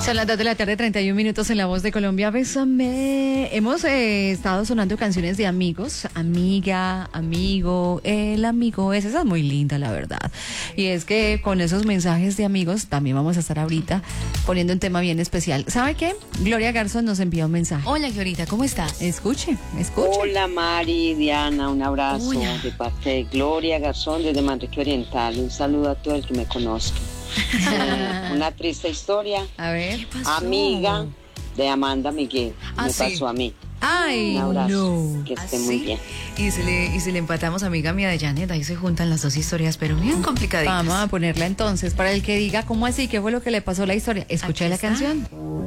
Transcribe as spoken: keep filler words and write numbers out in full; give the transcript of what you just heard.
Son las dos de la tarde, treinta y un minutos en La Voz de Colombia. Bésame. Hemos eh, estado sonando canciones de amigos, amiga, amigo, el amigo es. Esa es muy linda, la verdad. Y es que con esos mensajes de amigos también vamos a estar ahorita poniendo un tema bien especial. ¿Sabe qué? Gloria Garzón nos envió un mensaje. Hola, Glorita, ¿cómo estás? Escuche, escuche. Hola, Mari, Diana, un abrazo Hola. de parte de Gloria Garzón desde Manrique Oriental. Un saludo a todo el que me conozca. Una triste historia. A ver. ¿Qué pasó? Amiga de Amanda Miguel. Ah, me sí. pasó a mí. Ay, Un abrazo. no. Que ¿Ah, esté sí? muy bien. Y si le, y si le empatamos amiga mía de Janet, ahí se juntan las dos historias, pero bien complicaditas. Vamos a ponerla entonces para el que diga cómo así, qué fue lo que le pasó la historia. Escuche Aquí la está. canción.